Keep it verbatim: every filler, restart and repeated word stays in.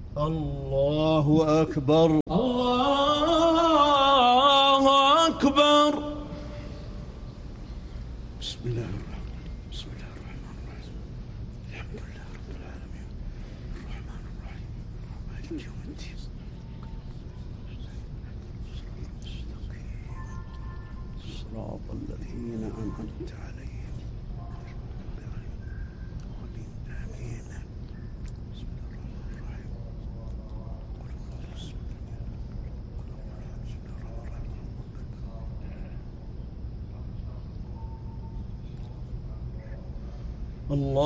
الله أكبر. الله أكبر. بسم الله الرحمن بسم الله الرحمن الرحيم. الحمد لله رب العالمين الرحمن الرحيم مالك يوم الدين. صراط الذين أنعمت عليهم آمين. بسم الله الرحمن الرحيم. قل الله بسم الله. الله